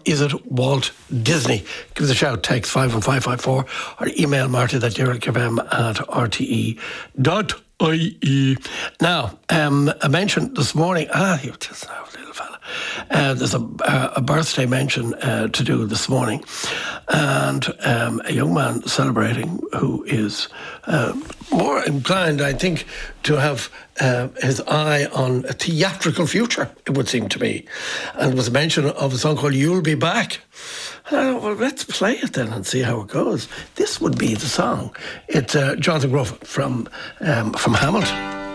is it Walt Disney? Give us a shout, text 51554 or email marty@derrickfm@rte.ie. Now, a mention this morning, you just now, little fella. There's a birthday mention to do this morning, and a young man celebrating who is more inclined, I think, to have his eye on a theatrical future, it would seem to me. And there was a mention of a song called You'll Be Back. And I thought, well, let's play it then and see how it goes. This would be the song. It's Jonathan Groff from Hamilton.